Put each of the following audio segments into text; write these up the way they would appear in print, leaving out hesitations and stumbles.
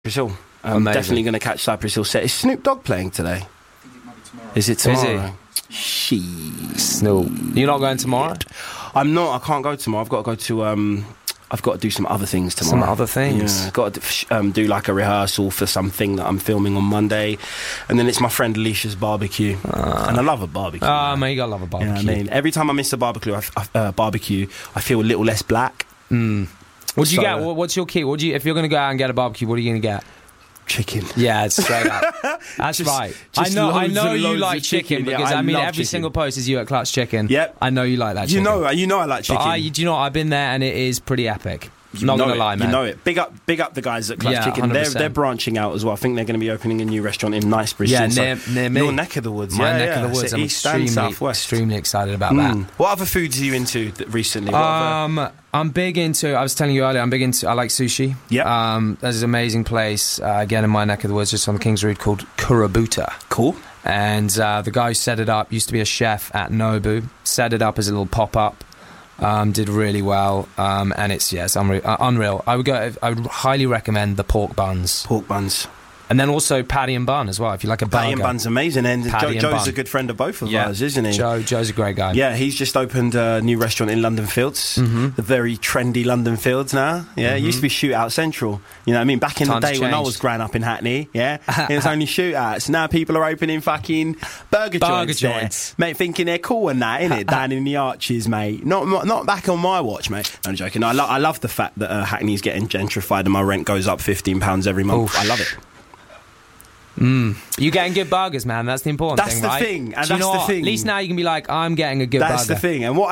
Cypress Hill. I'm definitely going to catch Cypress Hill set. Is Snoop Dogg playing today? I think it might be tomorrow. Is it tomorrow? Is he? Snoop. You're not going tomorrow? I'm not. I can't go tomorrow. I've got to go to... I've got to do some other things tomorrow. Some other things? Yeah, I've got to do like a rehearsal for something that I'm filming on Monday. And then it's my friend Alicia's barbecue. And I love a barbecue. Man, you gotta love a barbecue. You know what I mean? Every time I miss a barbecue, I feel a little less black. What do you get? What's your key? If you're going to go out and get a barbecue, what are you going to get? Chicken. Yeah, it's straight up. That's right. I know you like chicken because I mean every single post is you at Clutch Chicken. Yep. I know you like that chicken. You know I like chicken. But do you know what? I've been there and it is pretty epic. Not gonna lie, man. You know it. Big up the guys at Clutch Chicken. 100%. They're branching out as well. I think they're going to be opening a new restaurant in Knightsbridge. Yeah, near me. Your neck of the woods. My neck of the woods. So I'm extremely excited about that. What other foods are you into recently? I'm big into. I was telling you earlier. I like sushi. Yeah. There's an amazing place again in my neck of the woods, just on the King's Road, called Kurabuta. Cool. And the guy who set it up used to be a chef at Nobu. Set it up as a little pop-up. Did really well, and it's unreal. I would highly recommend the pork buns. Pork buns. And then also patty and bun as well, if you like a burger. Patty and bun's amazing, and Joe's bun. a good friend of both of ours, isn't he? Joe's a great guy. Yeah, he's just opened a new restaurant in London Fields, the very trendy London Fields now. Yeah, it used to be Shootout Central. You know what I mean? Back in the day when I was growing up in Hackney, it was only shootouts. Now people are opening fucking burger joints. Mate, thinking they're cool and that, innit? Down in the arches, mate. Not back on my watch, mate. No, I'm joking. I love the fact that Hackney's getting gentrified and my rent goes up £15 every month. I love it. You getting good burgers, man. That's the important thing, right? That's the thing. And that's the thing. At least now you can be like, I'm getting a good burger. That's the thing. And what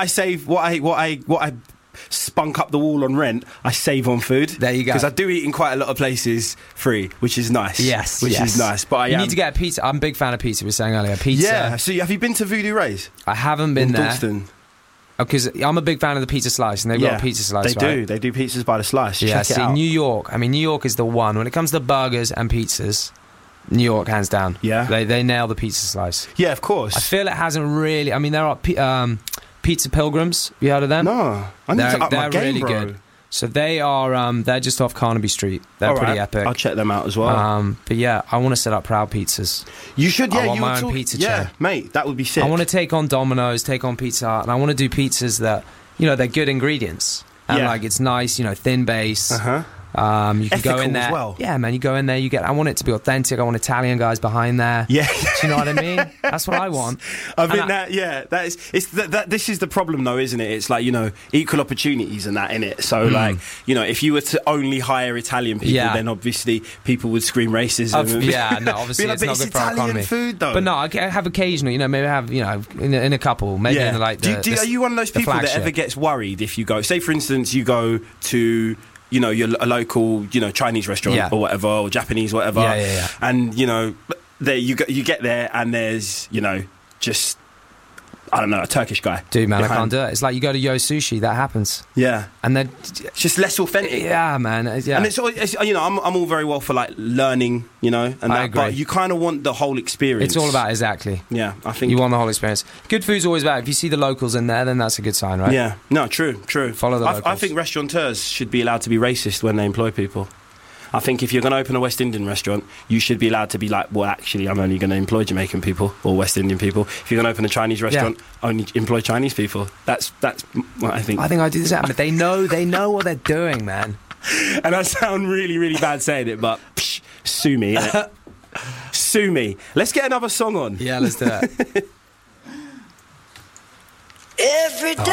I spunk up the wall on rent, I save on food. There you go. Because I do eat in quite a lot of places free, which is nice. Yes, which is nice. But you need to get a pizza. I'm a big fan of pizza. We were saying earlier, pizza. Yeah. So have you been to Voodoo Ray's? I haven't been there. Dalston. Because I'm a big fan of the pizza slice, and they've got a pizza slice. They do pizzas by the slice. Yeah. Check it out. New York. I mean, New York is the one when it comes to burgers and pizzas. New York, hands down. Yeah. They nail the pizza slice. Yeah, of course. I feel it hasn't really. I mean, there are Pizza Pilgrims. Have you heard of them? No. I need to up my game, really bro. good. So they are. They're just off Carnaby Street. They're pretty epic. I'll check them out as well. But yeah, I want to set up Proud Pizzas. You should. Yeah, I want my own pizza chain. Yeah, mate, that would be sick. I want to take on Domino's, take on Pizza Hut, and I want to do pizzas that they're good ingredients and like it's nice, thin base. You can ethical go in there. As well. Yeah, man, you go in there. I want it to be authentic. I want Italian guys behind there. Yeah, do you know what I mean? That's what I want. I think that is. This is the problem, though, isn't it? It's like equal opportunities and that in it. So if you were to only hire Italian people, then obviously people would scream racism. Obviously it's not good for our economy. Food, though. But no, I have occasional. Maybe have in a couple, maybe in are you one of those people that ever gets worried if you go? Say, for instance, you go to you're a local, Chinese restaurant or whatever, or Japanese, whatever. Yeah. And, there you get there and there's, just, I don't know, a Turkish guy. Dude, man, I can't do it. It's like you go to Yo Sushi, that happens. Yeah. And then it's just less authentic. Yeah, man. Yeah. And it's I'm all very well for like learning, and I agree. But you kind of want the whole experience. It's all about exactly. Yeah, I think you want the whole experience. Good food's always about. If you see the locals in there, then that's a good sign, right? Yeah. No, true. Follow the locals. I think restaurateurs should be allowed to be racist when they employ people. I think if you're going to open a West Indian restaurant, you should be allowed to be like, well, actually, I'm only going to employ Jamaican people or West Indian people. If you're going to open a Chinese restaurant, only employ Chinese people. That's what I think. I think I do the same. But they know what they're doing, man. And I sound really, really bad saying it, but sue me. Sue me. Let's get another song on. Yeah, let's do it. Every day.